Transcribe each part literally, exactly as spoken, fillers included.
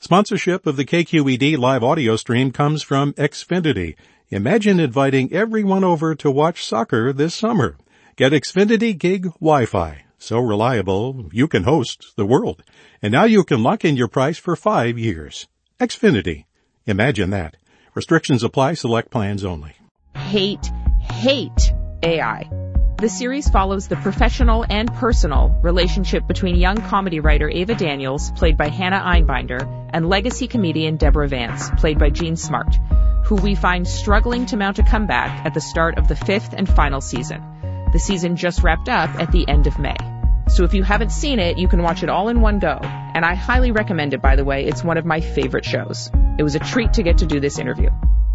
Sponsorship of the K Q E D live audio stream comes from Xfinity. Imagine inviting everyone over to watch soccer this summer. Get Xfinity Gig Wi-Fi. So reliable, you can host the world. And now you can lock in your price for five years. Xfinity. Imagine that. Restrictions apply. Select plans only. Hate, hate A I. The series follows the professional and personal relationship between young comedy writer Ava Daniels, played by Hannah Einbinder, and legacy comedian Deborah Vance, played by Jean Smart, who we find struggling to mount a comeback at the start of the fifth and final season. The season just wrapped up at the end of May. So if you haven't seen it, you can watch it all in one go. And I highly recommend it, by the way. It's one of my favorite shows. It was a treat to get to do this interview.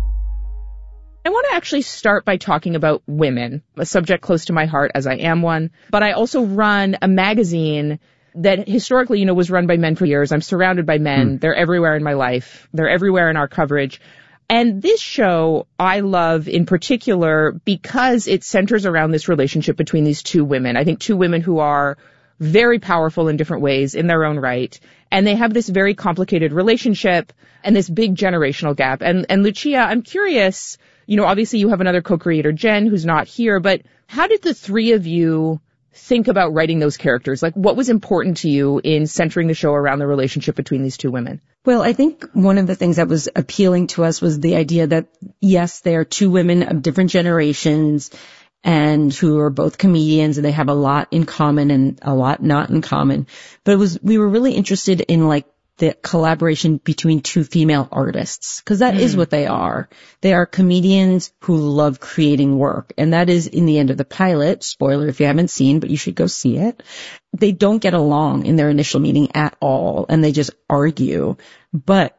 I want to actually start by talking about women, a subject close to my heart as I am one. But I also run a magazine that historically, you know, was run by men for years. I'm surrounded by men. Mm. They're everywhere in my life. They're everywhere in our coverage. And this show I love in particular because it centers around this relationship between these two women. I think two women who are very powerful in different ways in their own right. And they have this very complicated relationship and this big generational gap. And, and Lucia, I'm curious, you know, obviously you have another co-creator, Jen, who's not here, but how did the three of you think about writing those characters? Like, what was important to you in centering the show around the relationship between these two women? Well, I think one of the things that was appealing to us was the idea that, yes, they are two women of different generations and who are both comedians, and they have a lot in common and a lot not in common. But it was, we were really interested in, like, the collaboration between two female artists, because that mm. is what they are. They are comedians who love creating work, and that is in the end of the pilot. Spoiler if you haven't seen, but you should go see it. They don't get along in their initial meeting at all, and they just argue. But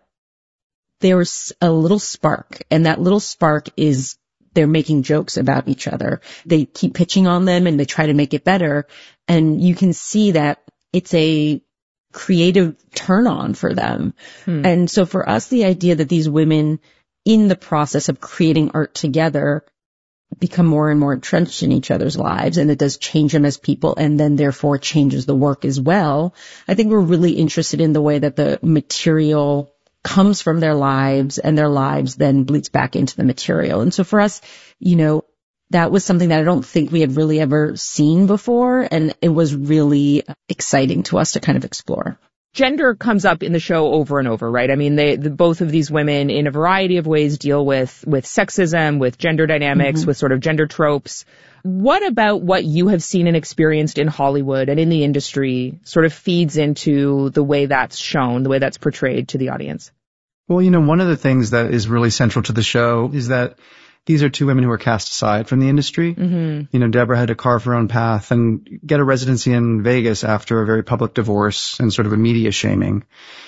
there's a little spark, and that little spark is they're making jokes about each other. They keep pitching on them, and they try to make it better, and you can see that it's a creative turn on for them. Hmm. And so for us, the idea that these women in the process of creating art together become more and more entrenched in each other's lives, and it does change them as people, and then therefore changes the work as well. I think we're really interested in the way that the material comes from their lives, and their lives then bleeds back into the material. And so for us, you know, that was something that I don't think we had really ever seen before, and it was really exciting to us to kind of explore. Gender comes up in the show over and over, right? I mean, they, the, both of these women in a variety of ways deal with, with sexism, with gender dynamics, mm-hmm. with sort of gender tropes. What about what you have seen and experienced in Hollywood and in the industry sort of feeds into the way that's shown, the way that's portrayed to the audience? Well, you know, one of the things that is really central to the show is that these are two women who were cast aside from the industry. Mm-hmm. You know, Deborah had to carve her own path and get a residency in Vegas after a very public divorce and sort of a media shaming.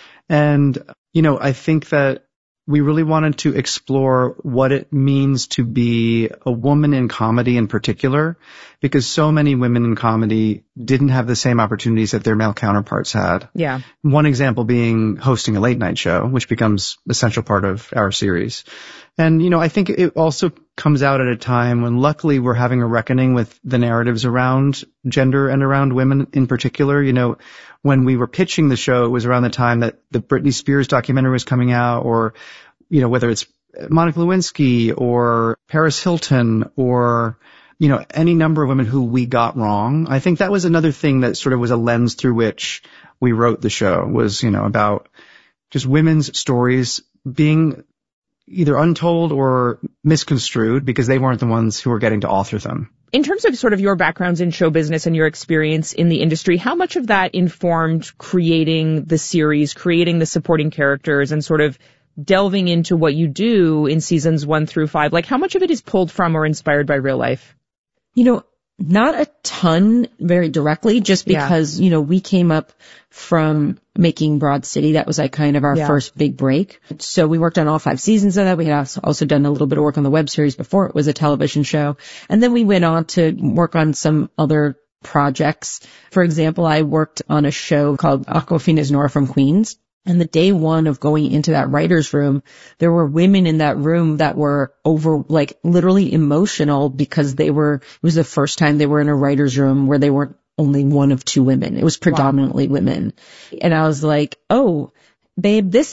And, you know, I think that we really wanted to explore what it means to be a woman in comedy in particular, because so many women in comedy didn't have the same opportunities that their male counterparts had. Yeah. One example being hosting a late night show, which becomes a central part of our series. And, you know, I think it also comes out at a time when luckily we're having a reckoning with the narratives around gender and around women in particular. You know, when we were pitching the show, it was around the time that the Britney Spears documentary was coming out, or, you know, whether it's Monica Lewinsky or Paris Hilton or, you know, any number of women who we got wrong. I think that was another thing that sort of was a lens through which we wrote the show, was, you know, about just women's stories being either untold or misconstrued because they weren't the ones who were getting to author them. In terms of sort of your backgrounds in show business and your experience in the industry, how much of that informed creating the series, creating the supporting characters, and sort of delving into what you do in seasons one through five? Like, how much of it is pulled from or inspired by real life? You know, not a ton very directly, just because, yeah. you know, we came up from making Broad City. That was like kind of our yeah. first big break. So we worked on all five seasons of that. We had also done a little bit of work on the web series before it was a television show. And then we went on to work on some other projects. For example, I worked on a show called Aquafina's Nora from Queens. And the day one of going into that writer's room, there were women in that room that were over, like, literally emotional because they were, it was the first time they were in a writer's room where they weren't only one of two women. It was predominantly wow. women. And I was like, oh, babe, this